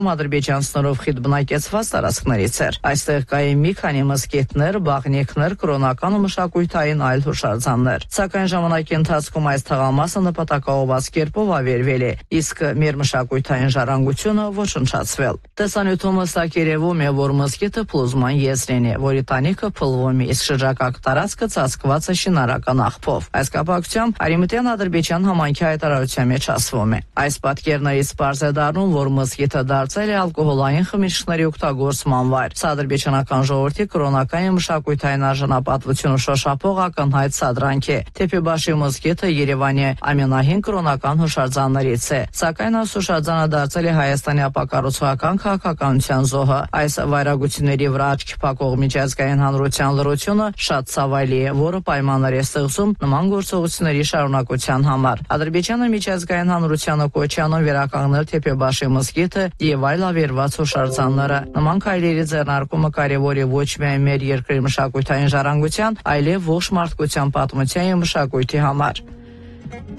Ադրբեջանցիներով խիտ բնակեցված տարածքներից էր։ Այստեղ կային մի քանի մզկիթներ, բաղնիքներ, կրոնական ու մշակութային այլ հուշարձաններ։ Սակայն ժամանակի ընթացքում այս թաղամասը նպատակաուղղված կերպով ավերվել է, իսկ մեր մշակութային ժառանգությունը ոչնչացվել։ Տեսանյութում հստակ երևում է, որ մզկիթը փլուզման եզրին է, որի տանիքը փլվում է, իսկ շրջակա տարածքը ծածկված է շինարական աղբով։ Այս կապակցությամբ արևմտյան Ադրբեջան համայնքի հայտարարության մեջ ասվում է. այս պատկերներից պարզ է դառնում, որ մզկիթը դարձել է ալկոհոլային խմիչքների օգտագործման վայր։ Սա ադրբեջանական ժողովրդի կրոնական և մշակութային արժանապատվությունը շոշափող ակնհայտ սադրանք է։ Թեփեբաշի մզկիթը Երևանի ամենահին կրոնական հուշարձաններից է, սակայն այս հուշարձանը դարձել է Հայաստանի ապակառուցողական քաղաքականության զոհը։ Այս վայրագությունների վրա աչքի փակող միջազգային հանրության լռությունը շատ ցավալի է, որը պայմաններ է ստեղծում նման գործողությունների շարունակության համար։ Ադրբեջանը միջազգային հանրությանը կոչ է անում վերականգնել Թեփեբաշի մզկիթը և այլ ավերված հուշարձանները։ Նման քայլերի ձեռնարկումը կարևոր է ոչ միայն մեր երկրի մշակութային ժառանգության, այլև ողջ մարդկության պատմության և մշակույթի համար։